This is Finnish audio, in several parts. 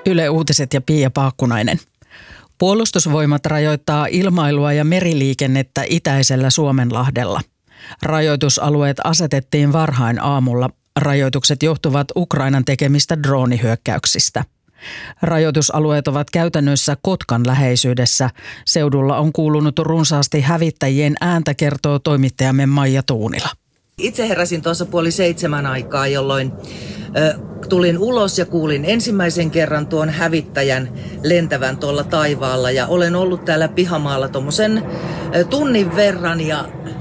Yle Uutiset ja Pia Paakkunainen. Puolustusvoimat rajoittaa ilmailua ja meriliikennettä itäisellä Suomenlahdella. Rajoitusalueet asetettiin varhain aamulla. Rajoitukset johtuvat Ukrainan tekemistä droonihyökkäyksistä. Rajoitusalueet ovat käytännössä Kotkan läheisyydessä. Seudulla on kuulunut runsaasti hävittäjien ääntä, kertoo toimittajamme Maija Tuunila. Itse heräsin tuossa 6:30 aikaa, jolloin tulin ulos ja kuulin ensimmäisen kerran tuon hävittäjän lentävän tuolla taivaalla. Ja olen ollut täällä pihamaalla tuommoisen tunnin verran ja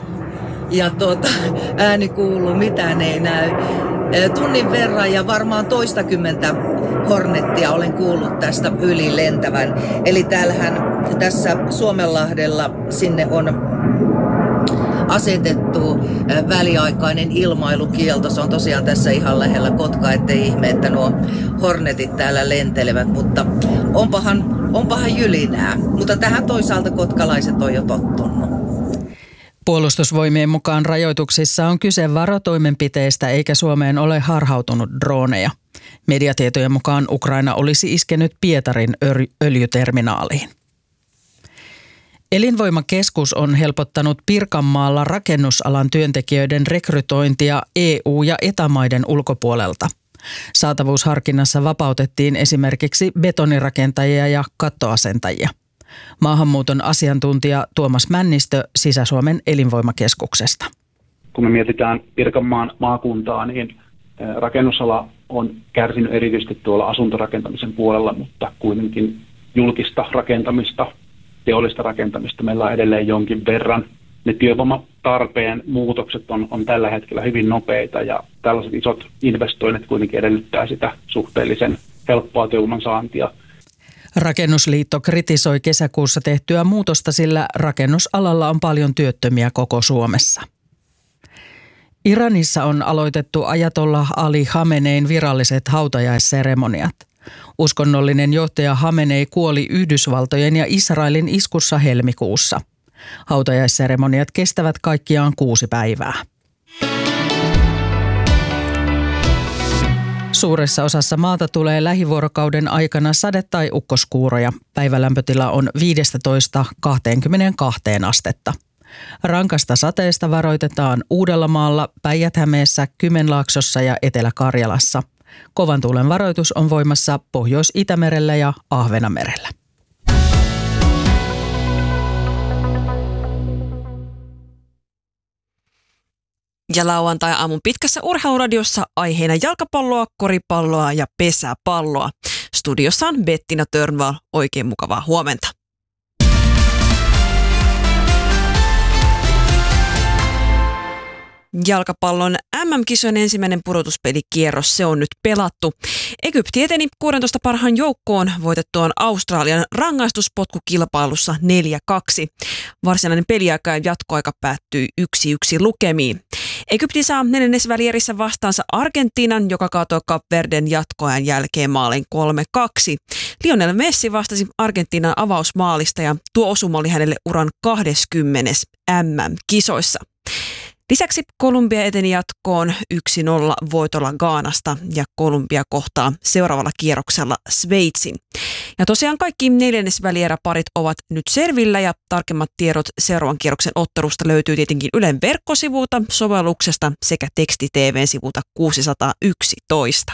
ääni kuuluu, mitään ei näy. Tunnin verran ja varmaan toistakymmentä Hornettia olen kuullut tästä yli lentävän. Eli tässä Suomenlahdella sinne on asetettu väliaikainen ilmailukielto. Se on tosiaan tässä ihan lähellä Kotkaa, ettei ihme, että nuo Hornetit täällä lentelevät, mutta onpahan jylinää. Mutta tähän toisaalta kotkalaiset on jo tottunut. Puolustusvoimien mukaan rajoituksissa on kyse varotoimenpiteistä eikä Suomeen ole harhautunut droneja. Mediatietojen mukaan Ukraina olisi iskenyt Pietarin öljyterminaaliin. Elinvoimakeskus on helpottanut Pirkanmaalla rakennusalan työntekijöiden rekrytointia EU- ja Eta-maiden ulkopuolelta. Saatavuusharkinnassa vapautettiin esimerkiksi betonirakentajia ja kattoasentajia. Maahanmuuton asiantuntija Tuomas Männistö Sisä-Suomen elinvoimakeskuksesta. Kun me mietitään Pirkanmaan maakuntaa, niin rakennusala on kärsinyt erityisesti tuolla asuntorakentamisen puolella, mutta kuitenkin julkista rakentamista, teollista rakentamista meillä on edelleen jonkin verran. Ne työvoimatarpeen muutokset on tällä hetkellä hyvin nopeita ja tällaiset isot investoinnit kuitenkin edellyttää sitä suhteellisen helppoa työvoiman saantia. Rakennusliitto kritisoi kesäkuussa tehtyä muutosta, sillä rakennusalalla on paljon työttömiä koko Suomessa. Iranissa on aloitettu Ajatollah Ali Khamenein viralliset hautajaisseremoniat. Uskonnollinen johtaja Khamenei kuoli Yhdysvaltojen ja Israelin iskussa helmikuussa. Hautajaisseremoniat kestävät kaikkiaan 6 päivää. Suuressa osassa maata tulee lähivuorokauden aikana sade- tai ukkoskuuroja. Päivälämpötila on 15–22 astetta. Rankasta sateesta varoitetaan Uudellamaalla, Päijät-Hämeessä, Kymenlaaksossa ja Etelä-Karjalassa. Kovan tuulen varoitus on voimassa Pohjois-Itämerellä ja Ahvenamerellä. Ja lauantai-aamun pitkässä urheiluradiossa aiheena jalkapalloa, koripalloa ja pesäpalloa. Studiossa on Bettina Törnvall. Oikein mukavaa huomenta. Jalkapallon MM-kisojen ensimmäinen pudotuspelikierros, se on nyt pelattu. Egypti eteni 16 parhaan joukkoon voitettuaan Australian rangaistuspotkukilpailussa 4-2. Varsinainen peliaika ja jatkoaika päättyi 1-1 lukemiin. Egypti saa neljännesvälierissä vastaansa Argentiinan, joka kaatoi Kap-Verden jatkoajan jälkeen maalin 3-2. Lionel Messi vastasi Argentiinan avausmaalista ja tuo osuma oli hänelle uran 20. MM-kisoissa. Lisäksi Kolumbia eteni jatkoon 1-0 voitolla Ghanasta ja Kolumbia kohtaa seuraavalla kierroksella Sveitsin. Ja tosiaan kaikki neljännesvälieräparit ovat nyt selvillä ja tarkemmat tiedot seuraavan kierroksen ottelusta löytyy tietenkin Ylen verkkosivuilta, sovelluksesta sekä teksti-tv:n sivulta 611.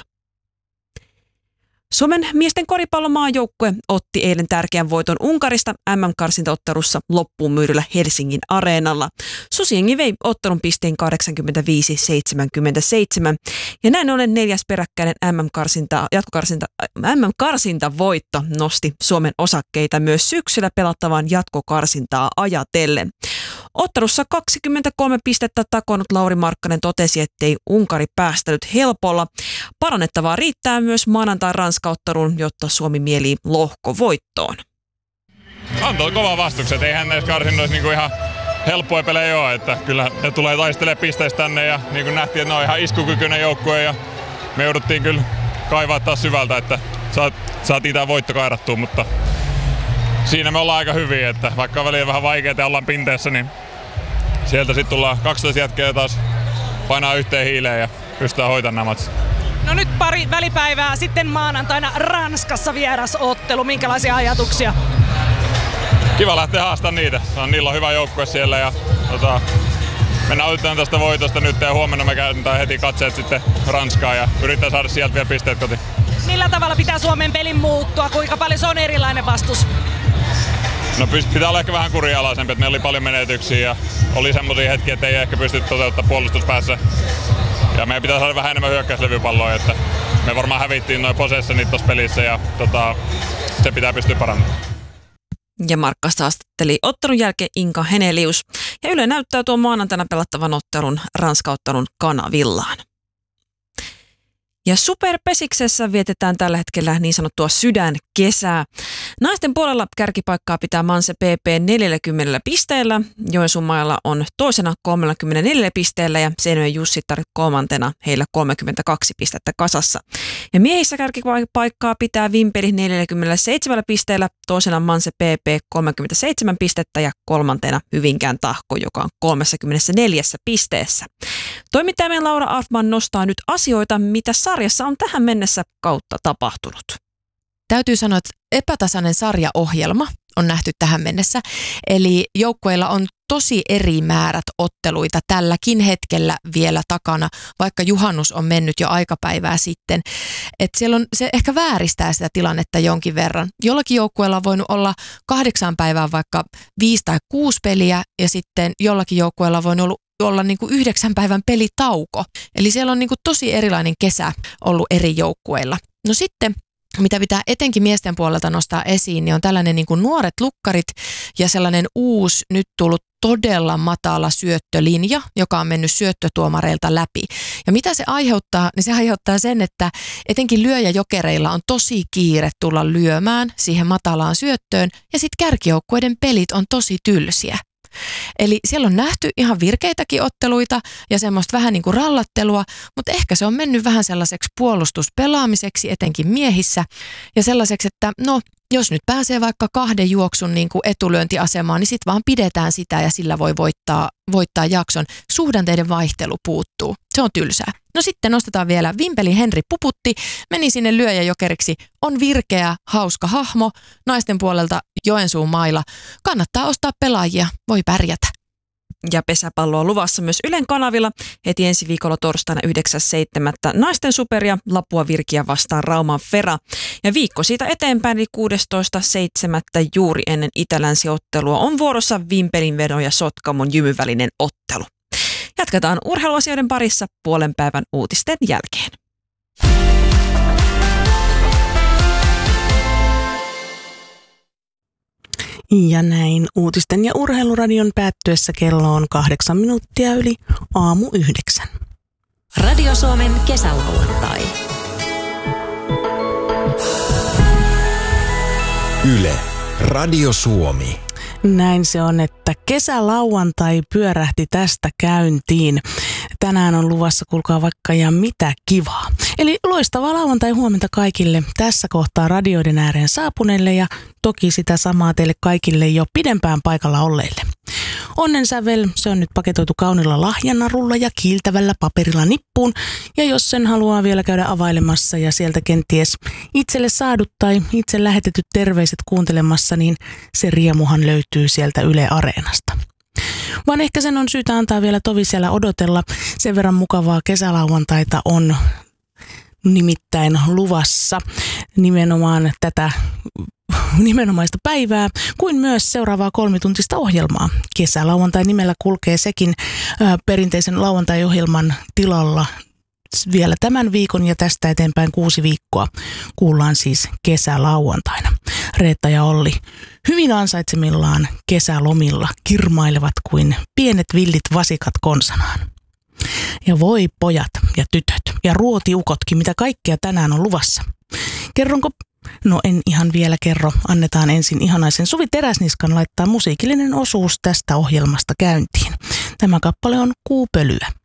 Suomen miesten koripallomaajoukkue otti eilen tärkeän voiton Unkarista MM-karsintaottelussa loppuun myydyllä Helsingin areenalla. Susijengi vei ottelun pisteen 85-77 ja näin ollen 4. peräkkäinen MM-karsintavoitto nosti Suomen osakkeita myös syksyllä pelattavaan jatkokarsintaa ajatellen. Ottelussa 23 pistettä takonut Lauri Markkanen totesi, ettei Unkari päästänyt helpolla. Parannettavaa riittää myös maanantai Ranska-otteluun, jotta Suomi mielii lohkovoittoon. Antoi kova vastukset, eihän näissä karsinnoissa niinku ihan helppoja pelejä ole, että kyllä ne tulee taistelemaan pisteistä tänne ja niin kuin nähtiin, että ne on ihan iskukykyinen joukkue ja me jouduttiin kyllä kaivaa taas syvältä, että saatiin tämä voitto kairattua, mutta siinä me ollaan aika hyviä, että vaikka on välillä vähän vaikeaa ja ollaan pinteessä, niin sieltä sitten tullaan 12 jätkää taas painaa yhteen hiileen ja pystytään hoitamaan nämä matsit. No nyt pari välipäivää sitten maanantaina Ranskassa vierasottelu. Minkälaisia ajatuksia? Kiva lähteä haastamaan niitä. Niillä on hyvä joukkue siellä ja me nautitaan tästä voitosta nyt ja huomenna me käännetään heti katseet sitten Ranskaan ja yritetään saada sieltä vielä pisteet kotiin. Millä tavalla pitää Suomen pelin muuttua? Kuinka paljon se on erilainen vastus? No pitää olla ehkä vähän kurinalaisempi, että meillä oli paljon menetyksiä ja oli semmoisia hetkiä, että ei ehkä pysty toteuttamaan puolustuspäässä. Ja meidän pitää saada vähän enemmän hyökkäyslevypalloa, että me varmaan hävittiin noin possessionit tuossa pelissä ja se pitää pystyä parantamaan. Ja Markkasta haastatteli ottelun jälkeen Inka Henelius. Ja Yle näyttää tuon maanantaina pelattavan ottelun Ranska-ottelun kanavillaan. Ja Superpesiksessä vietetään tällä hetkellä niin sanottua sydänkesää. Naisten puolella kärkipaikkaa pitää Manse PP 40 pisteellä. Joensuun mailla on toisena 34 pisteellä ja Seinäjoen Jussittar kolmantena, heillä 32 pistettä kasassa. Ja miehissä kärkipaikkaa pitää Vimpeli 47 pisteellä, toisena Manse PP 37 pistettä ja kolmantena Hyvinkään Tahko, joka on 34 pisteessä. Toimittajamme Laura Arfman nostaa nyt asioita, mitä sarjassa on tähän mennessä kautta tapahtunut. Täytyy sanoa, että epätasainen sarjaohjelma on nähty tähän mennessä. Eli joukkueilla on tosi eri määrät otteluita tälläkin hetkellä vielä takana, vaikka juhannus on mennyt jo aikapäivää sitten. Että siellä on, se ehkä vääristää sitä tilannetta jonkin verran. Jollakin joukkueella on voinut olla 8 päivää vaikka 5 tai 6 peliä ja sitten jollakin joukkueella on voinut olla niin kuin 9 päivän pelitauko. Eli siellä on niin kuin tosi erilainen kesä ollut eri joukkueilla. No sitten, mitä pitää etenkin miesten puolelta nostaa esiin, niin on tällainen niin kuin nuoret lukkarit ja sellainen uusi nyt tullut todella matala syöttölinja, joka on mennyt syöttötuomareilta läpi. Ja mitä se aiheuttaa, niin se aiheuttaa sen, että etenkin lyöjäjokereilla on tosi kiire tulla lyömään siihen matalaan syöttöön ja sitten kärkijoukkueiden pelit on tosi tylsiä. Eli siellä on nähty ihan virkeitäkin otteluita ja semmoista vähän niin kuin rallattelua, mutta ehkä se on mennyt vähän sellaiseksi puolustuspelaamiseksi, etenkin miehissä, ja sellaiseksi, että no, jos nyt pääsee vaikka 2 juoksun niin kuin etulyöntiasemaan, niin sitten vaan pidetään sitä ja sillä voi voittaa jakson. Suhdanteiden vaihtelu puuttuu. Se on tylsää. No sitten nostetaan vielä Vimpelin Henri Puputti, meni sinne lyöjäjokeriksi, on virkeä, hauska hahmo, naisten puolelta Joensuun mailla. Kannattaa ostaa pelaajia, voi pärjätä. Ja pesäpalloa luvassa myös Ylen kanavilla heti ensi viikolla torstaina 9.7. naisten superia Lapua Virkiä vastaan Rauman Fera. Ja viikko siitä eteenpäin, eli 16.7. juuri ennen Itä-Länsi-ottelua on vuorossa Vimpelin vedon ja Sotkamon Jymyn välinen ottelu. Jatketaan urheiluasioiden parissa puolen päivän uutisten jälkeen. Ja näin uutisten ja urheiluradion päättyessä kello on 8 minuuttia yli 8:00. Radio Suomen kesälauantai. Yle, Radio Suomi. Näin se on, että kesälauantai pyörähti tästä käyntiin. Tänään on luvassa, kuulkaa vaikka ja mitä kivaa. Eli loistavaa lauantai huomenta kaikille tässä kohtaa radioiden ääreen saapuneille ja toki sitä samaa teille kaikille jo pidempään paikalla olleille. Onnensävel, se on nyt paketoitu kaunilla lahjanarulla ja kiiltävällä paperilla nippuun. Ja jos sen haluaa vielä käydä availemassa ja sieltä kenties itselle saadut tai itse lähetetyt terveiset kuuntelemassa, niin se riemuhan löytyy sieltä Yle Areenasta. Vaan ehkä sen on syytä antaa vielä tovi siellä odotella. Sen verran mukavaa kesälauantaita on nimittäin luvassa nimenomaan tätä nimenomaista päivää, kuin myös seuraavaa 3-tuntista ohjelmaa. Kesälauantai nimellä kulkee sekin perinteisen lauantai-ohjelman tilalla vielä tämän viikon ja tästä eteenpäin 6 viikkoa kuullaan siis kesälauantaina. Reetta ja Olli hyvin ansaitsemillaan kesälomilla kirmailevat kuin pienet villit vasikat konsanaan. Ja voi pojat ja tytöt ja ruotiukotkin, mitä kaikkea tänään on luvassa. Kerronko? No en ihan vielä kerro. Annetaan ensin ihanaisen Suvi Teräsniskan laittaa musiikillinen osuus tästä ohjelmasta käyntiin. Tämä kappale on Kuupölyä.